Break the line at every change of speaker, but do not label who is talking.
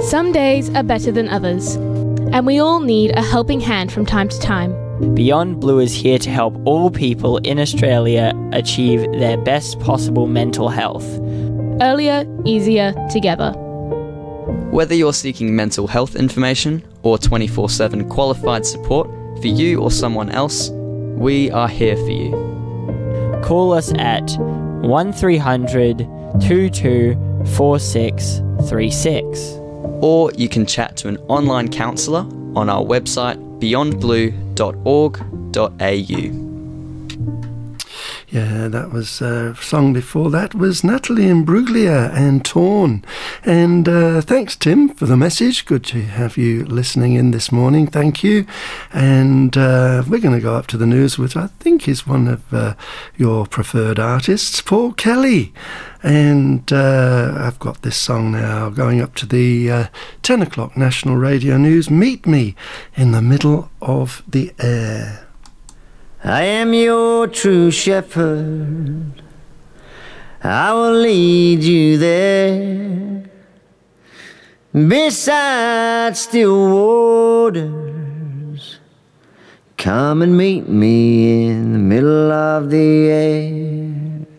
Some days are better than others, and we all need a helping hand from time to time.
Beyond Blue is here to help all people in Australia achieve their best possible mental health.
Earlier, easier, together.
Whether you're seeking mental health information or 24/7 qualified support for you or someone else, we are here for you.
Call us at 1300 22 4636.
Or you can chat to an online counsellor on our website beyondblue.org.au.
Yeah, that was a song before that was Natalie Imbruglia and Torn. And thanks, Tim, for the message. Good to have you listening in this morning. Thank you. And we're going to go up to the news with, I think, is one of your preferred artists, Paul Kelly. And I've got this song now going up to the 10 o'clock National Radio News. Meet Me in the Middle of the Air.
I am your true shepherd, I will lead you there, beside still waters. Come and meet me in the middle of the air.